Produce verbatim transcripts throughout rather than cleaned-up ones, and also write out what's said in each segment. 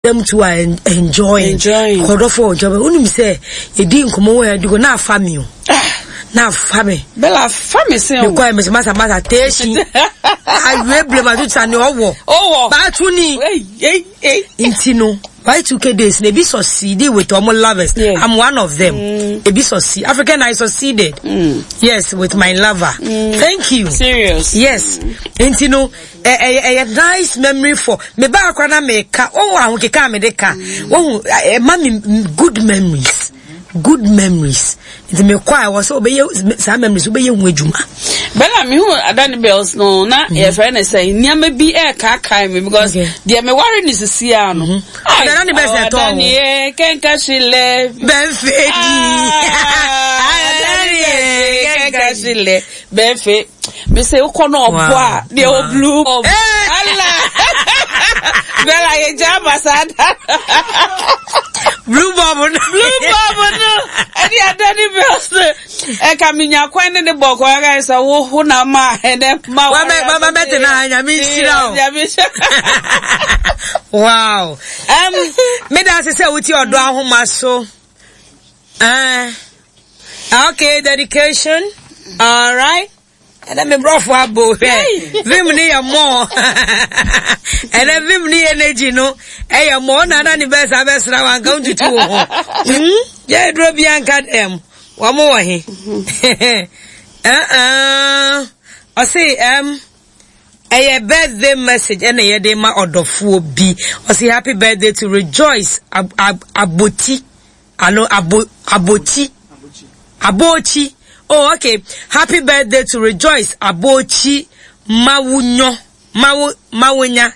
them to enjoy enjoy kodofo job unim say e di nkomo we do na afami o na afami bella afami say o ko e me masa masa teshi I blame ma tuta ni owo owo ba tuni eh eh intino why two K days they be succeed with all lovers. Yeah. I'm one of them. Mm. They be succeed. African I succeeded. Mm. Yes, with my lover. Mm. Thank you. Serious. Yes. And you know, a, a, a nice memory for me. Ba kwa na me ka. Oh, I want ka me de ka. Oh, mommy, good memories. Good memories. It's me kwa was so be some memories be you ejuma. Bella me who Adani Bells no na your friend is saying near me be a car me because dear me worry is a siano. Adani Bells at all. Adani can cash le Benfit. Adani can cash le Benfit. Me say ukono boa the old blue. Allah. Bella ye jamba sada. Blue bubble, blue bubble, no. And the Adani Bells, I come in your coin in the book where I saw who na ma and then ma. Mama better now. I mean, wow. Um, me that's say with your do home so. Uh, okay, dedication. All right. And then me rough wabo here. Vim ni more. And then vim ni energy no. Eh more na na ni best best na wan count to two. Hmm? Yeah, draw bianca em. One more he. Uh-uh. I say um a birthday message and a day ma odofo bi. I say happy birthday to Rejoice ab, ab, Aboti. I know abo Aboti. Abochi. Oh, okay. Happy birthday to Rejoice Abochi Mawunyo. Mawu Mawenya.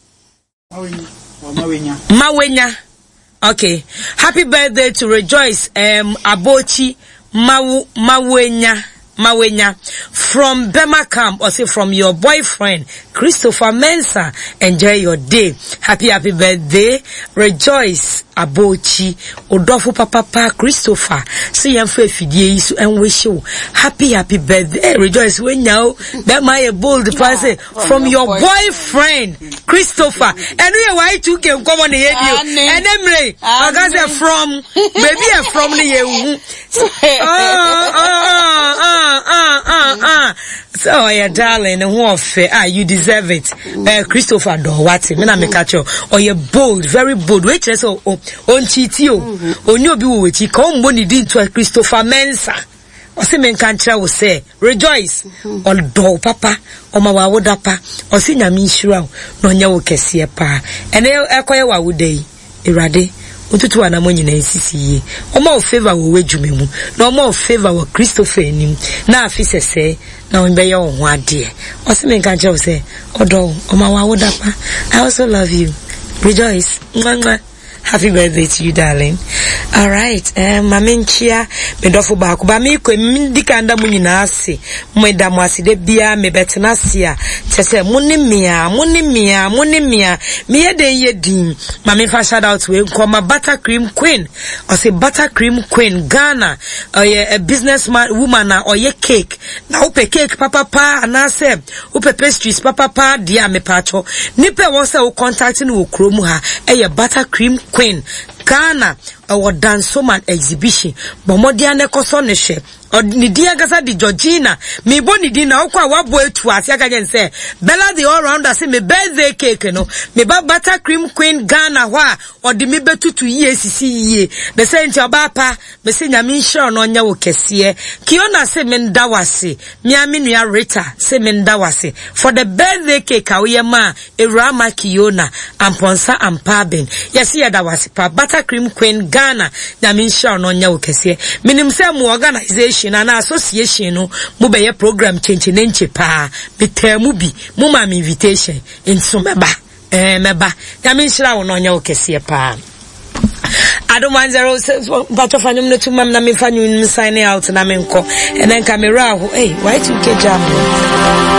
Mawenya. Mawenya. Okay. Happy birthday to Rejoice um Abochi Mawu Mawenya. Mawenya from Bema Camp, or say from your boyfriend Christopher Mensah. Enjoy your day. Happy happy birthday, Rejoice Abochi Odofo Papa Pa Christopher. See you for fidie so and wish you happy happy birthday. Hey, Rejoice when now that my bold person from your boyfriend Christopher. And we why two can come on the radio and then me I got say from maybe from the oh oh oh Uh, uh, uh, uh. So, yeah, darling, and what fair, ah, you deserve it. Uh, Christopher, do what? Me na me catch you. Oh, you're bold, very bold. Wait, so, oh, on chitio, on your be with you. Come, money did to Christopher Mensah. O se men kantra wo say Rejoice or do papa o ma wa wodapa o se nyame nhira no nya wo kese pa ene ekoye wa wodai irade otutu ana mo nyina nsisi yi o ma o favor wo wadwume mu na o ma o favor wo Christopher enim na afisese na on be ye wo ho ade o se men kantra wo say odo o ma wa wodapa. I also love you, Rejoice. Mwah. Happy birthday to you, darling. All right. Um, Maminchia, me dofo ba kuba me ko mindika nda mu nyina ase. Mo da mo ase de bia me betena ase a. Chese muni mia, muni mia, muni mia. Me ye den ye din. Mami fa shout out we nkoma Buttercream Queen. O say Buttercream Queen Ghana. O ye a businessman woman na o ye cake. Na upe cake papa pa anase. Upe pastries papa pa dia me pacho. Nipe wo se wo contact ni wo kromu ha. E ye Buttercream Queen Ghana our danceman exhibition bomodia ne koso ne hwe ni dia gasa di Georgina me boni di na okwa wabo etu ase aka gen say Bella the all rounder say me birthday cake no me ba Buttercream Queen Ghana hwa odi me betutu yi esisi yi me say nti oba pa me say nyame nhiro no nya wo kese Kiona say me ndawase me amenua Rita say me ndawase for the birthday cake awe ma Erama Kiona amponsa ampaben yes ya dawase pa Buttercream Queen Ghana nyame nhiro no nya wo kese minim say mo organization and association no mo be ye program change nenche pa betamu bi mo ma me invitation inso meba eh meba nyame nhira wo no nya wo kese pa I don't mind zero but of anyum no to mam na me fa nyum sign out na me nko and then camera ho hey why to ke jam